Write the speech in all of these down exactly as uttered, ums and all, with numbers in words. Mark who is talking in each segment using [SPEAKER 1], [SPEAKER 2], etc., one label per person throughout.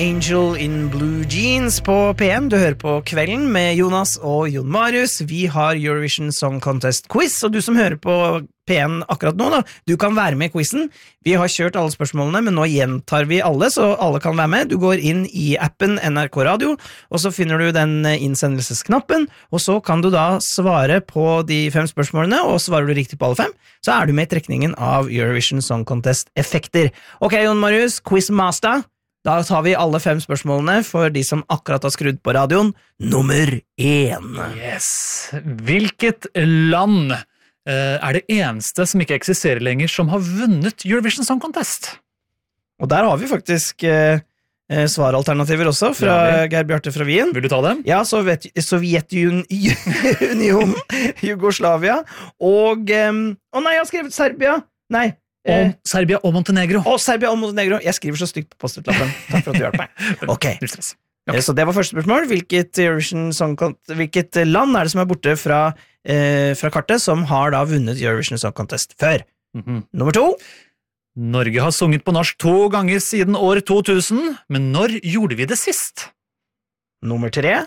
[SPEAKER 1] Angel in Blue Jeans på P M. Du hører på Kvelden med Jonas og Jon Marius. Vi har Eurovision Song Contest quiz, og du som hører på P M akkurat nå, da, du kan være med i quizen. Vi har kjørt alle spørsmålene, men nå gjentar vi alle, så alle kan være med. Du går inn i appen N R K Radio, og så finner du den innsendelsesknappen, og så kan du da svare på de fem spørsmålene, og svarer du riktig på alle fem, så er du med i trekningen av Eurovision Song Contest-effekter. Ok, Jon Marius, quizmaster. Da tar vi alle fem spørsmålene for de som akkurat har skrudd på radioen. Nummer én.
[SPEAKER 2] Yes. Hvilket land uh, er det eneste som ikke eksisterer lenger som har vunnet Eurovision Song Contest?
[SPEAKER 1] Og der har vi faktisk uh, svaralternativer også, fra ja, Geir Bjarte fra Wien.
[SPEAKER 2] Vil du ta dem?
[SPEAKER 1] Ja, Sovjet, Sovjetunionen, Jugoslavia, og... Um, å nei, jeg har skrevet Serbia. Nei.
[SPEAKER 2] Og Serbia og Montenegro.
[SPEAKER 1] Og Serbia og Montenegro. Jeg skriver så stygt på post-it-lappen. Takk for at du hjelper meg. Ok, okay. Så det var første spørsmål. Hvilket, Eurovision Song Contest, hvilket land er det som er borte fra, eh, fra kartet, som har da vunnet Eurovision Song Contest før? Mm-hmm. Nummer to.
[SPEAKER 2] Norge har sunget på norsk to ganger siden år to tusen, men når gjorde vi det sist?
[SPEAKER 1] Nummer tre.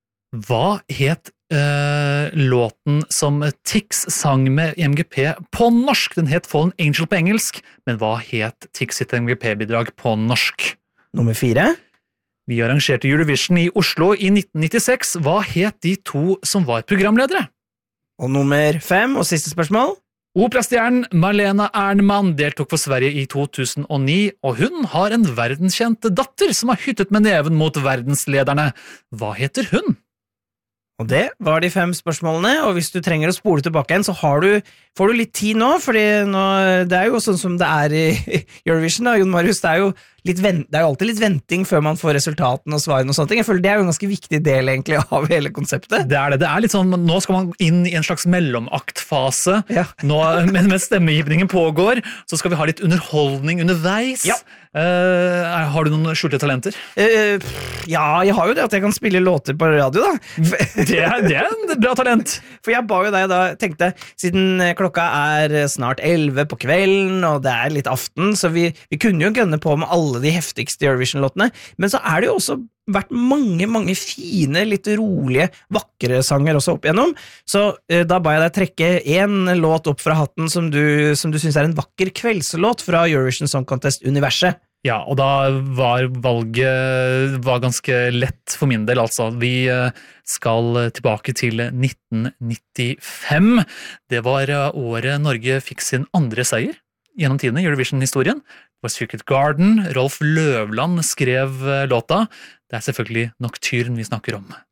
[SPEAKER 2] Hva het uh, låten som Tix sang med M G P på norsk? Den het Fallen Angel på engelsk, men hva het Tix sitt M G P-bidrag på norsk?
[SPEAKER 1] Nummer fire.
[SPEAKER 2] Vi arrangerte Eurovision i Oslo i nitten nittiseks. Hva het de to som var programledere?
[SPEAKER 1] Og nummer fem, og siste spørsmål.
[SPEAKER 2] Operastjernen Marlena Ernman deltok for Sverige i to tusen og ni, og hun har en verdenskjent datter som har hyttet med neven mot verdenslederne. Hva heter hun?
[SPEAKER 1] Og det var de fem spørsmålene, og hvis du trenger å spole tilbake igjen, så har du, får du litt tid nå, fordi nå, det er jo sånn som det er i Eurovision, da, Jon Marius, det er jo, litt vent, det er jo alltid litt venting før man får resultatene og svarene og sånne ting. Jeg føler det er jo en ganske viktig del egentlig av hele konseptet.
[SPEAKER 2] Det er det, det er litt sånn, nå skal man inn i en slags mellomaktfase, ja. Nå, men mens stemmegivningen pågår, så skal vi ha litt underholdning underveis.
[SPEAKER 1] Ja.
[SPEAKER 2] Uh, har du noen skjulte talenter?
[SPEAKER 1] Uh, ja, jeg har jo det at jeg kan spille låter på radio da.
[SPEAKER 2] det, er, det er en bra talent.
[SPEAKER 1] For jeg ba jo deg da, tenkte, siden klokka er snart elleve på kvelden, og det er litt aften, så vi, vi kunne jo gønne på med alle de heftigste Eurovision-låtene, men så er det jo også vært mange, mange fine, litt rolige, vakre sanger også opp igjennom, så uh, da ba jeg deg trekke en låt opp fra hatten som du, som du synes er en vakker kveldslåt fra Eurovision Song Contest-universet.
[SPEAKER 2] Ja, og da var valget var ganske lett for min del, altså. Vi skal tilbake til nitten nittifem. Det var året Norge fikk sin andre seier gjennom tidene i Eurovision-historien. Det var Secret Garden, Rolf Løvland skrev låta. Det er selvfølgelig Nocturne vi snakker om.